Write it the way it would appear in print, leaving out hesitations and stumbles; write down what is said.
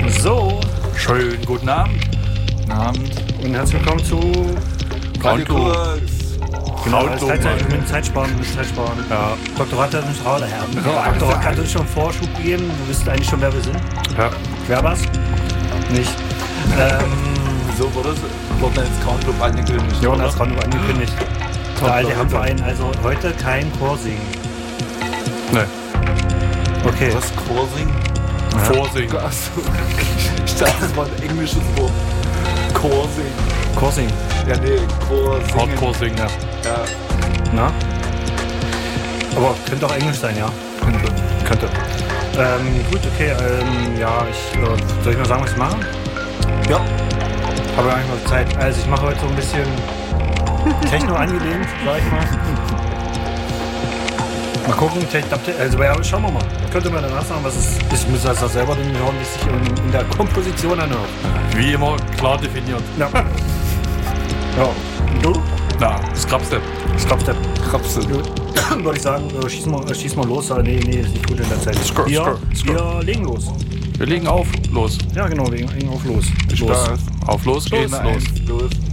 So, Schönen guten Abend. guten Abend und herzlich willkommen zu Radiokurs. Genau, mit Zeitsparen. Ja. Dr. Ratte und Frau der Herren. Dr. Ratte, kannst du schon Vorschub geben? Du wisst eigentlich schon, wer wir sind. Ja. Wer war's? Nicht. So wurde jetzt Countclub angekündigt. Jonas Randhoff angekündigt. Der alte Herrenverein, also heute kein Chorsingen. Ne. Okay. Was? Chorsing? Ja. Vorsingen. Achso. Ich dachte, das war ein englisches Wort. Chorsing. Chorsingen. Ja, nee, Chorsing. Hardcore singen, ja. Ja. Na? Aber könnte auch Englisch sein, ja. Könnte. Gut, okay. Ja, soll ich mal sagen, was ich mache? Ja. Habe eigentlich noch Zeit. Also ich mache heute so ein bisschen Techno angelehnt, sag ich mal. Mal gucken, also ja, schauen wir mal. Könnte man danach sagen, was es ist. Ich muss das auch selber hören, wie es sich in der Komposition anhört. Wie immer klar definiert. Ja. Ja. Und du? Na, Scrubstep. Scrubstep. Krapse. Würde ich sagen, schieß mal los. Aber nee, ist nicht gut in der Zeit. Wir legen los. Wir legen auf. Los. Ja, genau, legen auf los. Auf los geht's. Los.